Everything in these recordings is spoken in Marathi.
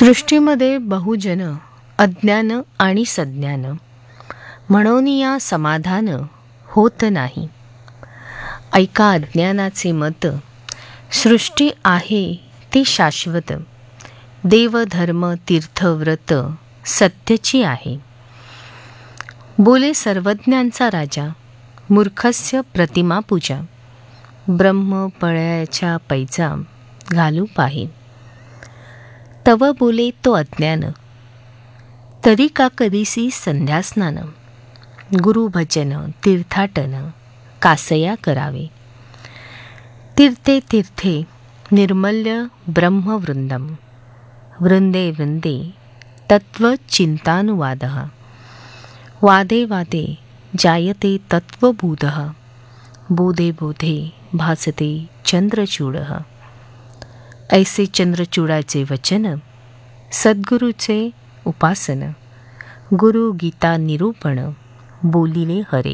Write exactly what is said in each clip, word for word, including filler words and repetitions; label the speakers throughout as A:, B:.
A: सृष्टीमध्ये बहुजन अज्ञान आणि सज्ञान म्हणून या समाधान होत नाही. ऐका अज्ञानाचे मत, सृष्टी आहे ती शाश्वत. देव धर्म तीर्थ व्रत सत्यची आहे. बोले सर्वज्ञांचा राजा, मूर्खस्य प्रतिमा पूजा. ब्रह्म पळयाच्या पैजा घालू पाहे. तव बोले तो अज्ञान, तरी का करीसी संध्यास्नान. गुरु भजन तीर्थाटन कासया करावे. तीर्थे तीर्थे निर्मल्य ब्रह्मवृंदम. वृंदे वृंदे तत्वचिंतानुवादः. वादे वादे जायते तत्वबोधः. बोधे बोधे भासते चंद्रचूडः. ऐसे चंद्रचूडाचे वचन, सद्गुरूचे उपासन. गुरु गीता निरूपण बोलिले हरे.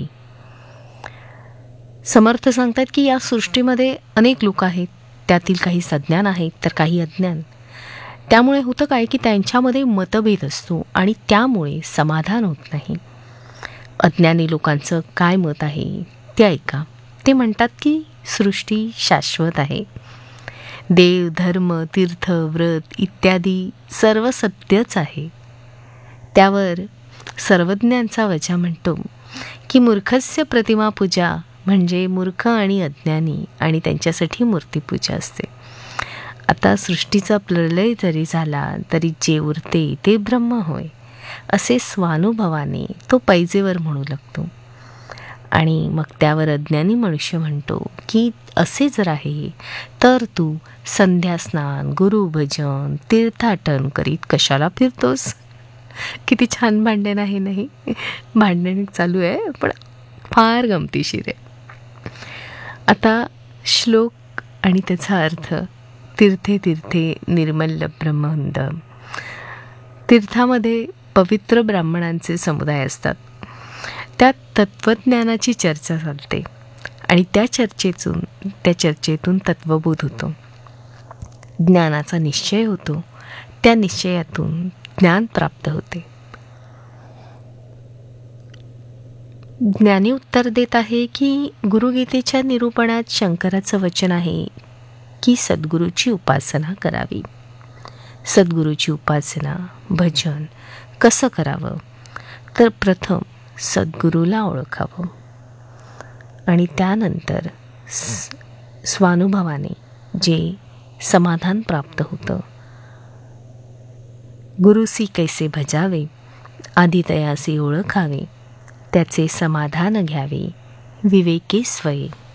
A: समर्थ सांगतात की या सृष्टीमध्ये अनेक लोक आहेत, त्यातील काही सज्ञान आहेत तर काही अज्ञान. त्यामुळे होतं काय की त्यांच्यामध्ये मतभेद असतो आणि त्यामुळे समाधान होत नाही. अज्ञानी लोकांचं काय मत आहे ते ऐका. ते म्हणतात की सृष्टी शाश्वत आहे. देव धर्म तीर्थ व्रत इत्यादी सर्व सत्यच आहे. त्यावर सर्वज्ञांचा वजा म्हणतो की मूर्खस्य प्रतिमा पूजा, म्हणजे मूर्ख आणि अज्ञानी आणि त्यांच्यासाठी मूर्तीपूजा असते. आता सृष्टीचा प्रलय जरी झाला तरी जे उरते ते ब्रह्म होय, असे स्वानुभवाने तो पैजेवर म्हणू लागतो. आणि मग त्यावर अज्ञानी मनुष्य म्हणतो की असे जर आहे तर तू संध्यास्नान गुरुभजन तीर्थाटन करीत कशाला फिरतोस. किती छान भांडण आहे नाही. भांडण चालू आहे पण फार गमतीशीर आहे. आता श्लोक आणि त्याचा अर्थ. तीर्थे तीर्थे निर्मल्य ब्रह्मवृंद. तीर्थामध्ये पवित्र ब्राह्मणांचे समुदाय असतात. त्यात तत्त्वज्ञानाची चर्चा चालते आणि त्या चर्चेतून त्या चर्चेतून तत्वबोध होतो. ज्ञानाचा निश्चय होतो. त्या निश्चयातून ज्ञान प्राप्त होते. ज्ञानी उत्तर देत आहे की गुरुगीतेच्या निरूपणात शंकराचं वचन आहे की सद्गुरूची उपासना करावी. सद्गुरूची उपासना भजन कसं करावं तर प्रथम सद्गुरूला ओळखावं आणि त्यानंतर स्वानुभवाने जे समाधान प्राप्त होतं. गुरुसी कैसे भजावे, आदितयासी ओळखावे. त्याचे समाधान घ्यावे विवेके स्वये.